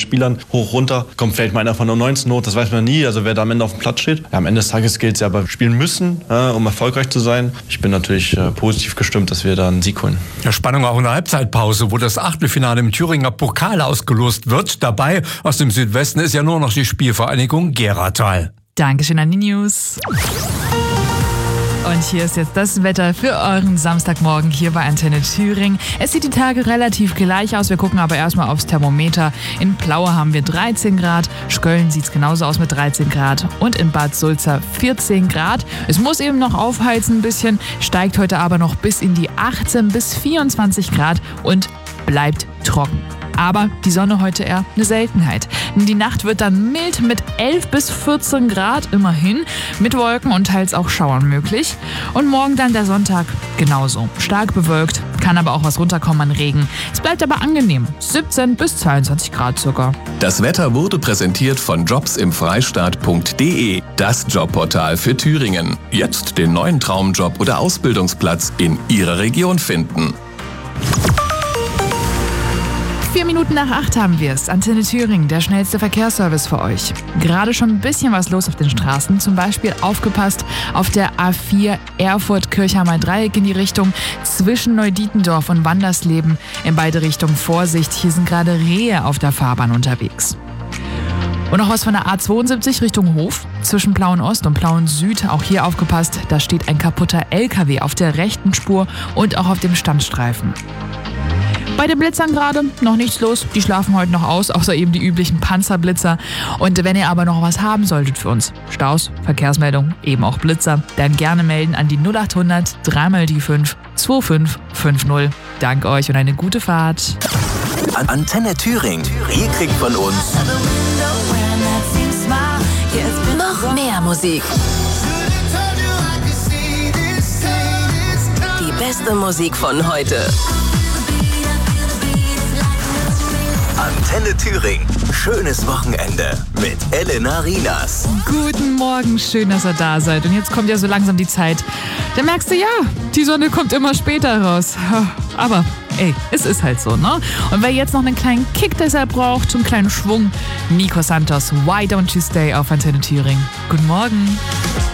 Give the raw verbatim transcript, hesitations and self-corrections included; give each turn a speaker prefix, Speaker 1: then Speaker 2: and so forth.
Speaker 1: Spielern hoch, runter. Kommt vielleicht mal einer von der neunzehn hoch, das weiß man nie, also wer da am Ende auf dem Platz steht. Ja, am Ende des Tages gilt es ja, aber spielen müssen, äh, um erfolgreich zu sein. Ich bin natürlich äh, positiv gestimmt, dass wir da einen Sieg holen.
Speaker 2: Ja, Spannung auch in der Halbzeitpause, wo das Achtelfinale im Thüringer Pokal ausgelost wird. Dabei aus dem Südwesten ist ja nur noch die Spielvereinigung Geratal.
Speaker 3: Dankeschön an die News. Und hier ist jetzt das Wetter für euren Samstagmorgen hier bei Antenne Thüringen. Es sieht die Tage relativ gleich aus. Wir gucken aber erstmal aufs Thermometer. In Plaue haben wir dreizehn Grad. Schköln sieht es genauso aus mit dreizehn Grad. Und in Bad Sulza vierzehn Grad. Es muss eben noch aufheizen ein bisschen, steigt heute aber noch bis in die achtzehn bis vierundzwanzig Grad und bleibt trocken. Aber die Sonne heute eher eine Seltenheit. Die Nacht wird dann mild mit elf bis vierzehn Grad immerhin, mit Wolken und teils auch Schauern möglich. Und morgen dann der Sonntag genauso. Stark bewölkt, kann aber auch was runterkommen an Regen. Es bleibt aber angenehm, siebzehn bis zweiundzwanzig Grad circa.
Speaker 4: Das Wetter wurde präsentiert von jobs im freistaat punkt de, das Jobportal für Thüringen. Jetzt den neuen Traumjob oder Ausbildungsplatz in Ihrer Region finden.
Speaker 3: Vier Minuten nach acht haben wir es. Antenne Thüringen, der schnellste Verkehrsservice für euch. Gerade schon ein bisschen was los auf den Straßen. Zum Beispiel aufgepasst auf der A vier Erfurt-Kirchheimer Dreieck in die Richtung zwischen Neudietendorf und Wandersleben. In beide Richtungen Vorsicht, hier sind gerade Rehe auf der Fahrbahn unterwegs. Und noch was von der A zweiundsiebzig Richtung Hof, zwischen Plauen Ost und Plauen Süd. Auch hier aufgepasst, da steht ein kaputter L K W auf der rechten Spur und auch auf dem Standstreifen. Bei den Blitzern gerade noch nichts los. Die schlafen heute noch aus, außer eben die üblichen Panzerblitzer. Und wenn ihr aber noch was haben solltet für uns, Staus, Verkehrsmeldung, eben auch Blitzer, dann gerne melden an die null acht hundert drei mal die fünf zwei fünf fünf null. Dank euch und eine gute Fahrt.
Speaker 5: Antenne Thüringen. Ihr kriegt von uns
Speaker 6: noch mehr Musik. Die beste Musik von heute.
Speaker 5: Antenne Thüringen. Schönes Wochenende mit Elena Rinas.
Speaker 3: Guten Morgen, schön, dass ihr da seid. Und jetzt kommt ja so langsam die Zeit. Da merkst du, ja, die Sonne kommt immer später raus. Aber ey, es ist halt so, ne? Und wer jetzt noch einen kleinen Kick deshalb braucht, so einen kleinen Schwung, Nico Santos, Why Don't You Stay auf Antenne Thüringen. Guten Morgen.